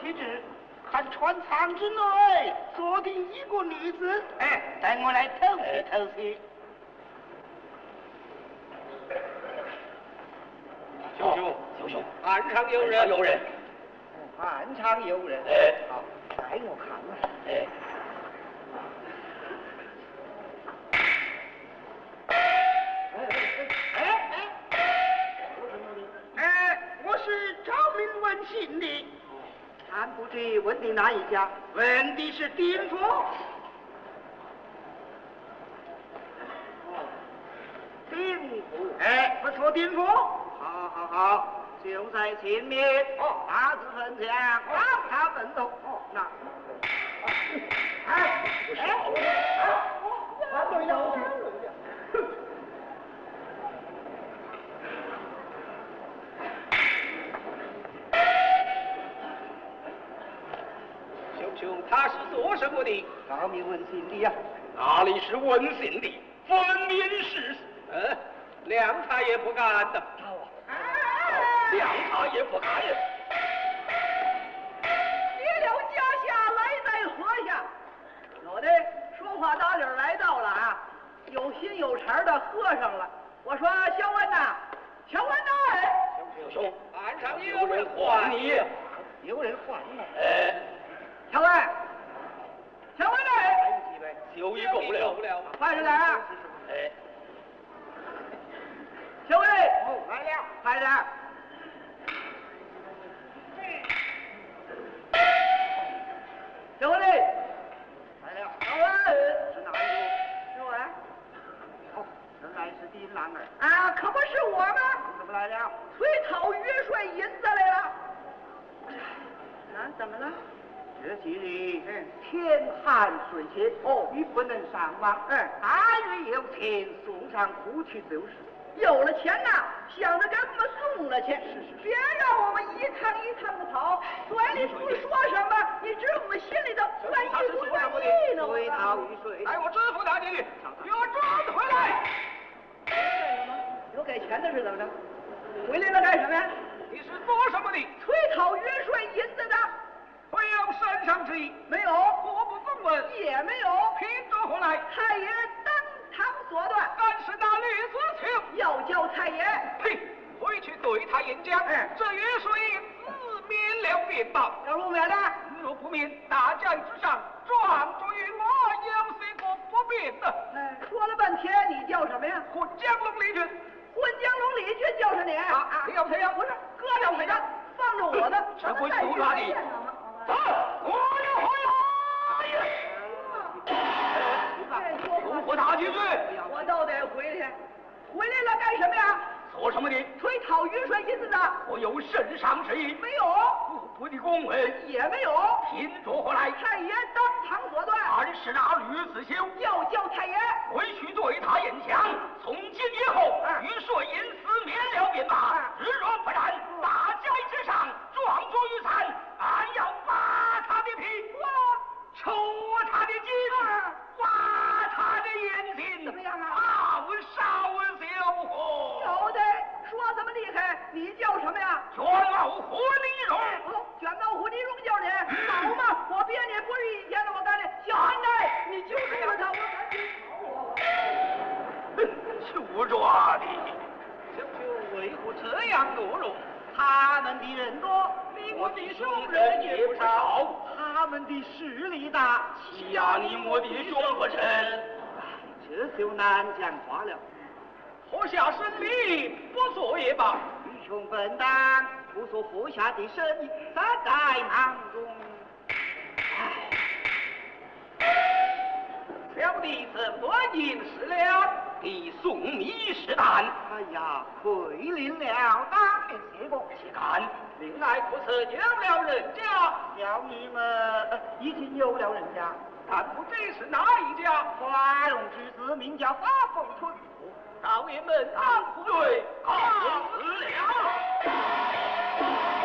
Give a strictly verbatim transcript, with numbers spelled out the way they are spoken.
气质，看船舱之内坐定一个女子。哎，带我来透视透视。 兄兄，兄兄，岸上有人，有人。 岸上有人。 哎， 好，带我看看。 哎。 问信的，俺不知问的哪一家？问的是丁府。丁府，哎，不错，丁府。好好好，就在前面。哦，八字分墙，帮他奋斗。哦，那。哎，哎，他都要钱了。 兄，他是做什么的？ 高明问信的呀。 哪里是问信的？分明是……呃，谅他也不敢的。 啊！ 谅他也不敢。 别了家下，来在河下。有的说话打理来到了啊，有心有茬的和尚了。我说小文呐，小文呐！ 兄兄，岸上有人唤你， 有人唤你。 哎。 小文，小文来， 酒已够了， 快着点啊！ 哎， 小文， 哦，来了， 快点！小文嘞， 来了， 小文是哪一个？ 是我。 哦，原来是丁郎儿。 啊，可不是我吗？ 怎么来了？ 催讨月税银子来了。啊，怎么了？ 这几日，嗯，天寒水切，哦，你不能上网，嗯，阿月有钱送上户去就是。 有了钱呐，想着给我们送了去，是是，别让我们一趟一趟的跑，嘴里不说什么，你知我们心里头愿意不愿意呢？ 追讨玉水， 来，我支付他去，给我转回来。 有给钱的是怎么着？回来了干什么呀？ 你是做什么的？ 催讨月税银子的。 没有身上之意， 没有， 我不奉问， 也没有， 凭着何来？ 太爷当堂所断， 俺是那吕子球， 要叫太爷， 呸！回去对他演讲， 哎， 这月税自免了便罢。 要不免呢？ 若不免，大将之上，状着于我有些个不便的。 哎，说了半天，你叫什么呀？ 混江龙李俊， 混江龙李俊就是你啊啊！你要谁呀？ 不是，搁着你的，放着我的， 这会出他的。走，我要回来！如何打进去？ 我都得回去。回来了干什么呀？ 做什么的？ 催讨雨水银子的。 我有圣上之意。 没有。 不服的公文也没有。 凭着何来？ 太爷当场所断。 俺是那吕子修， 要叫太爷回去对他演讲。从今以后，雨水银丝免了便罢。日若不然，大街之上撞着于残，俺要拔他的皮，抽他的筋，挖他的眼睛。 怎么样啊？ 啊，我少修火。 有的说这么厉害，你叫什么呀？ 卷毛胡李荣。 哦，卷毛胡李荣叫你。好嘛，我别你不是一天了，我赶紧小安奈，你就住了他，我赶紧跑我。 就抓的，小舅为何这样懦弱？ 他们的人多，比我的兄人也不少，他们的势力大， 欺压你我的兄不成？ 这就难讲话了。 喝下生米，不做也罢。 愚穷笨蛋，不做喝下的生意，咱在囊中。 小弟怎么应是了？给送米食啖。 哎呀，亏领了当面谢过， 岂敢？另外不是有了人家？ 小女们、呃、已经有了人家， 但不知是哪一家？ 花荣之子名叫花凤春。 大爷们当对，告辞了。